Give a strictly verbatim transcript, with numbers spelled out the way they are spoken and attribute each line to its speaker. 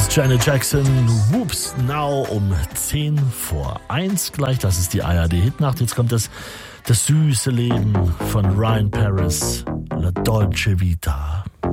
Speaker 1: ist Janet Jackson, Whoops Now um zehn vor eins gleich. Das ist die A R D-Hitnacht. Jetzt kommt das, das süße Leben von Ryan Paris, La Dolce Vita.